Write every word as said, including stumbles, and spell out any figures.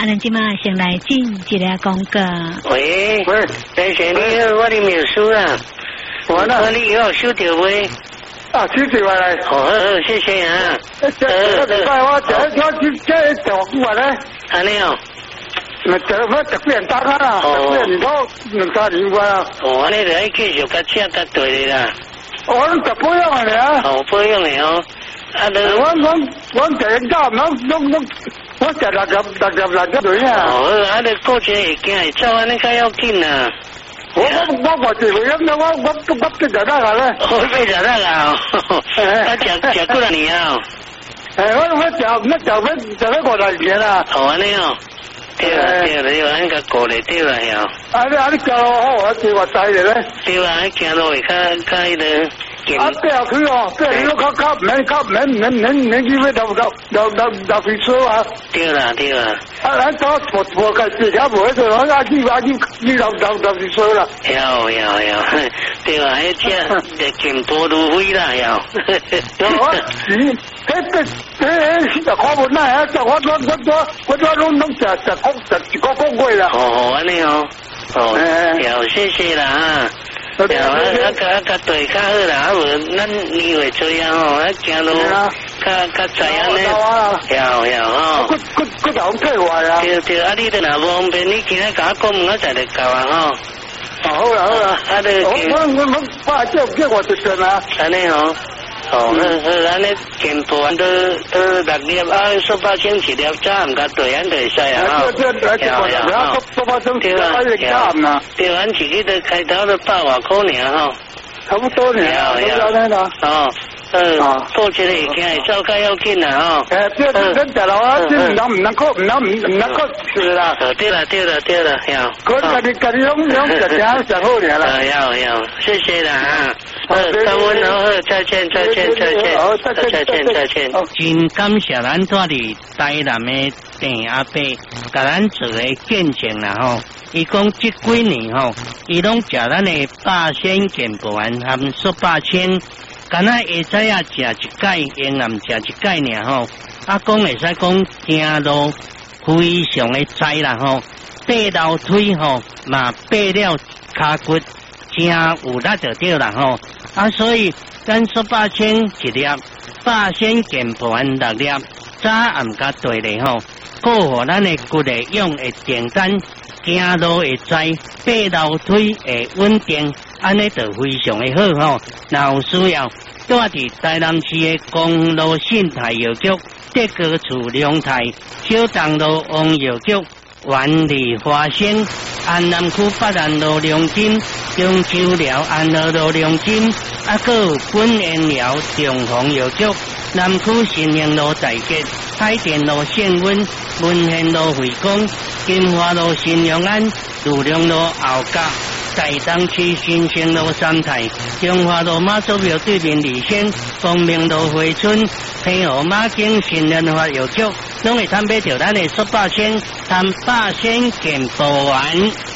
啊，咱今嘛先来进一个广告。 喂喂，先生你好，我的秘书啊，我那你有收到未？ 啊，收到啊来。 好好好，谢谢啊。 这这礼拜我这我这这做久啊咧。 安尼哦。 那这我特别大啊，特别你讲两三年关啊。 哦，安尼就要继续甲车甲对的啦。 我就保养的啊。 哦，保养的哦。啊， 我我我这人家我我我。我食六粒六粒六粒水啊！ 哦，啊，你过节会惊会走，安尼较要紧啊！ 我我我我是为咁樣，我我我我即係得啦咧。 我咩就得啦？啊，食食幾多年啊？ 誒，我我食我食咗食咗個大年啦。 哦，安尼哦，對啦對啦，對啦，應該過嚟對啦又。 啊你啊你教我好，我叫我仔嚟咧。 對啦，行路會較較迄個。 啊，對啊，佢哦，對，你都靠靠唔免靠唔免唔免唔免唔免去咩就就就就就飛車啊！ 對啦對啦。 啊，咱做做做個自己無喺度，我阿姨阿姨你就就就飛車啦。 有有有，對啦，迄隻誒健步如飛啦又。 我是，迄個迄個看門啦，啊，我我我我我我攏攏食食講食個個月啦。 哦，安尼哦，哦，有謝謝啦啊。有啊，啊甲啊甲對較好啦，啊無咱年會做啊吼，啊行路較較知安尼。有有吼。 佢佢佢就咁退壞啊。 對對，啊你都若方便，你今日甲我講，我才就夠啊吼。 哦，好啦好啦。啊你。我我我我叫叫我直上啊。 安尼吼。哦，好好，安尼健步安都都六粒啊，十八千一粒，早唔甲對，安就會使啊吼。 對對對，有有有。十八千一粒，啱啊。 對，安自己都開頭都百外塊爾吼。 差不多呢。 有有。哦。嗯，過節嚟嘅係周街要緊啊！哦， 誒，即係真係啦，啊，即係唔能唔能夠唔能唔唔能夠是啦。 對啦對啦對啦，有。 佢家己家己用用食食食好嘢啦。 有有，謝謝啦啊！好，感恩好，再見再見再見，好，再見再見。真感謝咱這裡台南的鄭阿伯，甲咱做個見證啦吼。伊講這幾年吼，伊攏食咱的八仙健步丸含十八千。敢若會知影食一擺，沿暗食一擺爾吼。啊，講會使講行路非常的知啦吼，爬樓梯吼嘛爬了骹骨，真有力就對啦吼。啊，所以咱十八千一粒，八仙健步丸六粒，早暗甲對咧吼，保護咱的骨的用會簡單，行路會知，爬樓梯會穩定。安尼就非常的好吼，若有需要，住伫台南市的公路信泰藥局、德高厝龍泰、小東路王藥局、萬里華生、安南區北安路龍金、中州寮安和路龍金，啊，閣有本園寮中紅藥局、南區新營路大吉、海淀路聖溫、文賢路惠光、金華路新陽安、魯良路後甲。大東區新城路三泰、中華路媽祖廟對面李仙、光明路惠村、平和馬經新仁發藥局，攏會參買到咱的十八仙、含八仙健步丸。